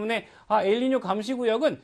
때문에 엘니뇨 감시구역은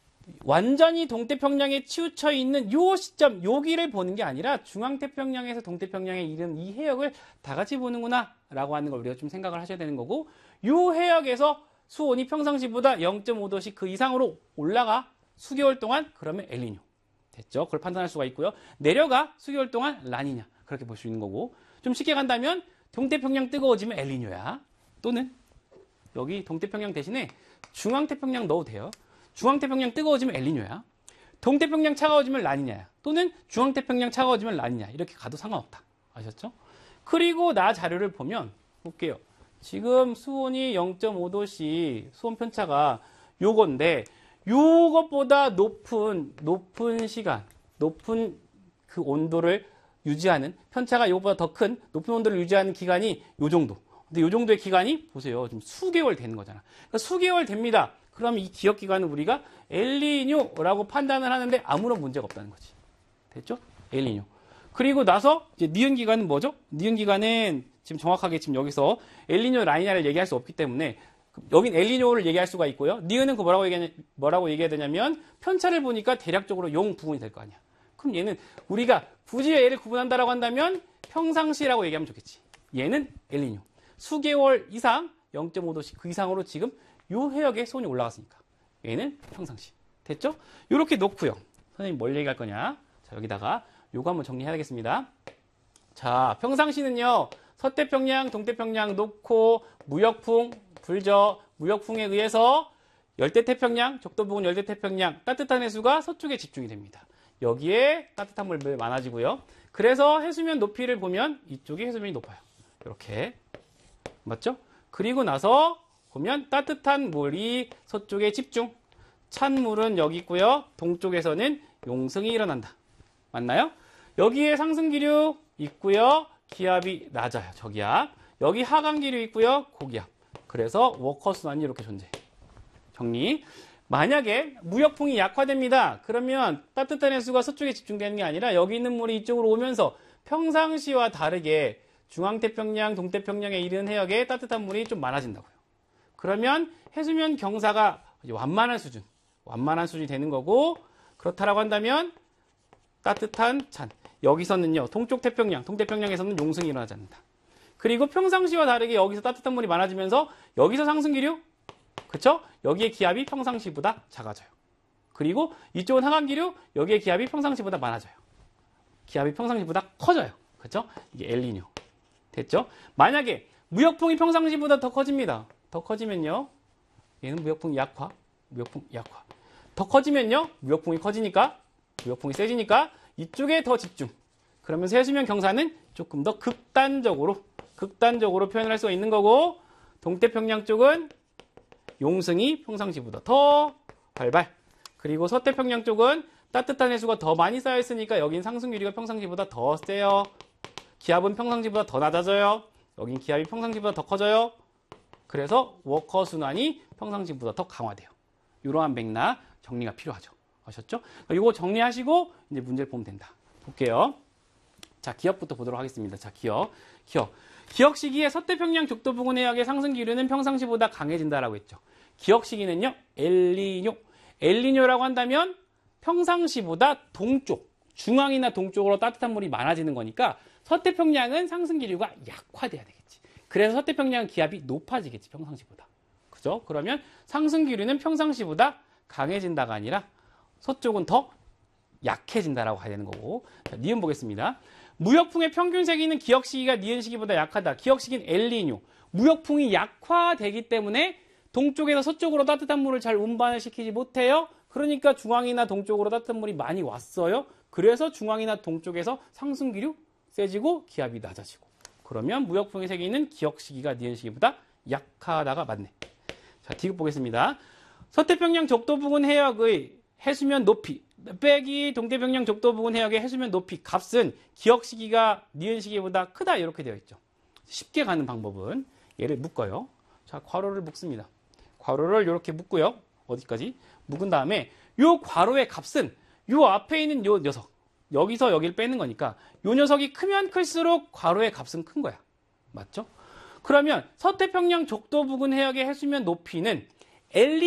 완전히 동태평양에 치우쳐 있는 요 시점, 여기를 보는 게 아니라 중앙태평양에서 동태평양에 이른 이 해역을 다 같이 보는구나 라고 하는 걸 우리가 좀 생각을 하셔야 되는 거고, 요 해역에서 수온이 평상시보다 0.5도씩 그 이상으로 올라가 수개월 동안, 그러면 엘니뇨 됐죠? 그걸 판단할 수가 있고요. 내려가 수개월 동안 라니냐, 그렇게 볼 수 있는 거고, 좀 쉽게 간다면 동태평양 뜨거워지면 엘니뇨야. 또는 여기 동태평양 대신에 중앙태평양 넣어도 돼요. 중앙태평양 뜨거워지면 엘니뇨야. 동태평양 차가워지면 라니냐야. 또는 중앙태평양 차가워지면 라니냐. 이렇게 가도 상관없다. 아셨죠? 그리고 나 자료를 보면 볼게요. 지금 수온이 0.5도씩 수온 편차가 요건데, 요것보다 높은 시간, 높은 그 온도를 유지하는, 편차가 요거보다 더 큰 높은 온도를 유지하는 기간이 요 정도. 근데 요 정도의 기간이 보세요. 좀 수개월 되는 거잖아. 그러니까 수개월 됩니다. 그럼 이 기억 기간은 우리가 엘니뇨라고 판단을 하는데 아무런 문제가 없다는 거지. 됐죠? 엘니뇨. 그리고 나서 이제 니은 기간은 뭐죠? 니은 기간은 지금 정확하게 지금 여기서 엘니뇨 라니냐를 얘기할 수 없기 때문에 여긴 엘니뇨를 얘기할 수가 있고요. 니은은 그 뭐라고 얘기해야 되냐면 편차를 보니까 대략적으로 용 부분이 될 거 아니야. 그럼 얘는 우리가 굳이 얘를 구분한다라고 한다면 평상시라고 얘기하면 좋겠지. 얘는 엘니뇨. 수개월 이상 0.5도씩 그 이상으로 지금 요 해역에 수온이 올라갔으니까 얘는 평상시. 됐죠? 이렇게 놓고요. 선생님 뭘 얘기할 거냐? 자, 여기다가 요거 한번 정리해야 되겠습니다. 자, 평상시는요. 서태평양, 동태평양 놓고 무역풍 불죠. 무역풍에 의해서 열대태평양, 적도부근 열대태평양 따뜻한 해수가 서쪽에 집중이 됩니다. 여기에 따뜻한 물이 많아지고요. 그래서 해수면 높이를 보면 이쪽이 해수면이 높아요. 이렇게. 맞죠? 그리고 나서 보면 따뜻한 물이 서쪽에 집중. 찬 물은 여기 있고요. 동쪽에서는 용승이 일어난다. 맞나요? 여기에 상승기류 있고요. 기압이 낮아요. 저기압. 여기 하강기류 있고요. 고기압. 그래서 워커순환이 이렇게 존재해. 정리. 만약에 무역풍이 약화됩니다. 그러면 따뜻한 해수가 서쪽에 집중되는 게 아니라 여기 있는 물이 이쪽으로 오면서 평상시와 다르게 중앙태평양, 동태평양에 이른 해역에 따뜻한 물이 좀 많아진다고요. 그러면 해수면 경사가 완만한 수준이 되는 거고, 그렇다라고 한다면 따뜻한 찬. 여기서는요, 동쪽 태평양, 동태평양에서는 용승이 일어나지 않는다. 그리고 평상시와 다르게 여기서 따뜻한 물이 많아지면서 여기서 상승기류, 그쵸? 여기의 기압이 평상시보다 작아져요. 그리고 이쪽은 하강기류, 여기의 기압이 평상시보다 많아져요. 기압이 평상시보다 커져요. 그쵸? 이게 엘니뇨. 됐죠? 만약에 무역풍이 평상시보다 더 커집니다. 더 커지면요. 얘는 무역풍 약화. 더 커지면요. 무역풍이 커지니까, 무역풍이 세지니까 이쪽에 더 집중. 그러면서 해수면 경사는 조금 더 극단적으로 표현을 할 수가 있는 거고, 동태평양 쪽은 용승이 평상시보다 더 발발. 그리고 서태평양 쪽은 따뜻한 해수가 더 많이 쌓여있으니까 여긴 상승유리가 평상시보다 더 세요. 기압은 평상시보다 더 낮아져요. 여긴 기압이 평상시보다 더 커져요. 그래서 워커 순환이 평상시보다 더 강화돼요. 이러한 맥락 정리가 필요하죠. 아셨죠? 이거 정리하시고 이제 문제를 보면 된다. 볼게요. 자, 기억부터 보도록 하겠습니다. 자, 기억 시기에 서태평양 적도 부근 해역의 상승 기류는 평상시보다 강해진다라고 했죠. 기억 시기는요, 엘니뇨라고 한다면 평상시보다 동쪽, 중앙이나 동쪽으로 따뜻한 물이 많아지는 거니까 서태평양은 상승 기류가 약화돼야 되겠지. 그래서 서태평양은 기압이 높아지겠지, 평상시보다. 그죠? 그러면 상승 기류는 평상시보다 강해진다가 아니라 서쪽은 더 약해진다라고 가야 되는 거고. 자, 니은 보겠습니다. 무역풍의 평균 세기는 기억 시기가 니은 시기보다 약하다. 기억 시기는 엘니뇨. 무역풍이 약화되기 때문에 동쪽에서 서쪽으로 따뜻한 물을 잘 운반을 시키지 못해요. 그러니까 중앙이나 동쪽으로 따뜻한 물이 많이 왔어요. 그래서 중앙이나 동쪽에서 상승 기류 세지고 기압이 낮아지고. 그러면 무역풍의 세기는 기억 시기가 니은 시기보다 약하다가 맞네. 자, 디귿 보겠습니다. 서태평양 적도 부근 해역의 해수면 높이 빼기 동태평양 적도 부근 해역의 해수면 높이 값은 기억 시기가 니은 시기보다 크다 이렇게 되어 있죠. 쉽게 가는 방법은 얘를 묶어요. 자, 괄호를 묶습니다. 괄호를 이렇게 묶고요. 어디까지? 묶은 다음에 요 괄호의 값은 요 앞에 있는 요 녀석, 여기서 여기를 빼는 거니까 요 녀석이 크면 클수록 괄호의 값은 큰 거야. 맞죠? 그러면 서태평양 적도 부근 해역의 해수면 높이는